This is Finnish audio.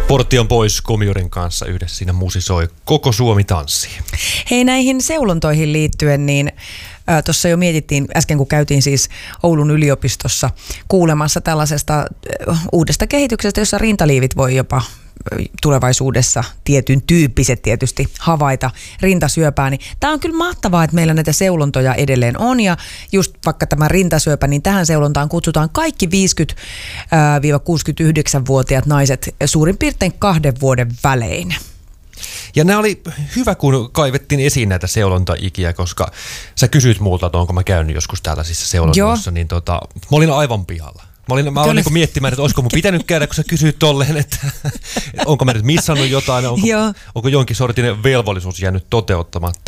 Portti on pois Komiurin kanssa yhdessä, siinä musisoi Koko Suomi tanssii. Hei, näihin seulontoihin liittyen, niin tuossa jo mietittiin äsken, kun käytiin siis Oulun yliopistossa kuulemassa tällaisesta uudesta kehityksestä, jossa rintaliivit voi jopa tulevaisuudessa tietyn tyyppiset tietysti havaita rintasyöpää, niin tämä on kyllä mahtavaa, että meillä näitä seulontoja edelleen on, ja just vaikka tämä rintasyöpä, niin tähän seulontaan kutsutaan kaikki 50-69-vuotiaat naiset suurin piirtein 2 vuoden välein. Ja nämä oli hyvä, kun kaivettiin esiin näitä seulontaikiä, koska sä kysyit multa, että onko mä käynyt joskus tällaisissa seulonnoissa, niin mä olin aivan pihalla. Mä aloin niin miettimään, että olisiko mun pitänyt käydä, kun sä kysyit tolleen, että onko mä nyt missannut jotain, onko jonkin sortinen velvollisuus jäänyt toteuttamatta.